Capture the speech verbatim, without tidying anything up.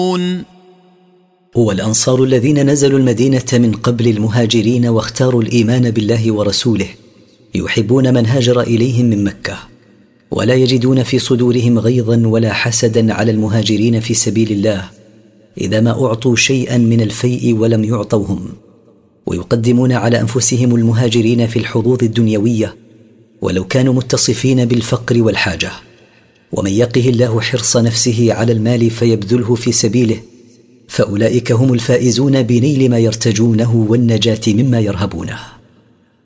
هو الأنصار الذين نزلوا المدينة من قبل المهاجرين واختاروا الإيمان بالله ورسوله، يحبون من هاجر إليهم من مكة، ولا يجدون في صدورهم غيظا ولا حسدا على المهاجرين في سبيل الله إذا ما أعطوا شيئا من الفيء ولم يعطوهم، ويقدمون على أنفسهم المهاجرين في الحظوظ الدنيوية ولو كانوا متصفين بالفقر والحاجة. ومن يقه الله حرص نفسه على المال فيبذله في سبيله فأولئك هم الفائزون بنيل ما يرتجونه والنجاة مما يرهبونه.